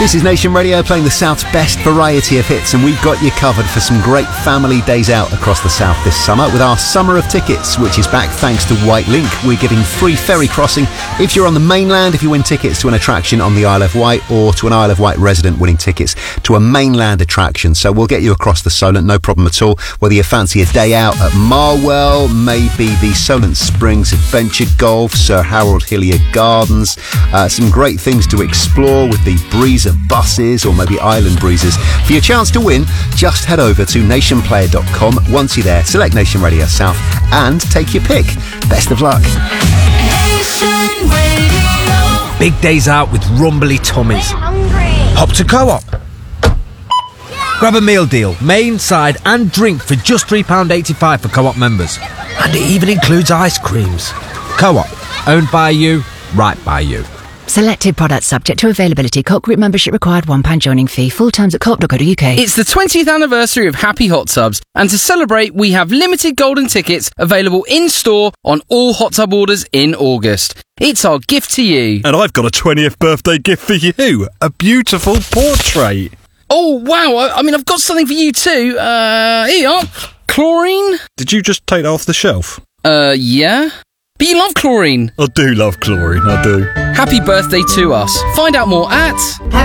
This is Nation Radio playing the South's best variety of hits, and we've got you covered for some great family days out across the South this summer with our Summer of Tickets, which is back thanks to White Link. We're giving free ferry crossing if you're on the mainland, if you win tickets to an attraction on the Isle of Wight, or to an Isle of Wight resident winning tickets to a mainland attraction. So we'll get you across the Solent, no problem at all. Whether you fancy a day out at Marwell, maybe the Solent Springs Adventure Golf, Sir Harold Hillier Gardens, some great things to explore with the Breezer buses, or maybe Island Breezers. For your chance to win, just head over to nationplayer.com. Once you're there, select Nation Radio South and take your pick. Best of luck. Nation Radio. Big days out with rumbly tummies. Hop to Co-op. Grab a meal deal, main, side and drink for just £3.85 for Co-op members. And it even includes ice creams. Co-op, owned by you, right by you. Selected products subject to availability. Co-op group membership required, £1 joining fee. Full terms at co-op.co.uk. It's the 20th anniversary of Happy Hot Tubs, and to celebrate, we have limited golden tickets available in-store on all hot tub orders in August. It's our gift to you. And I've got a 20th birthday gift for you. A beautiful portrait. Oh, wow. I mean, I've got something for you too. Here you are. Chlorine? Did you just take that off the shelf? Yeah. But you love chlorine. I do love chlorine, I do. Happy birthday to us. Find out more at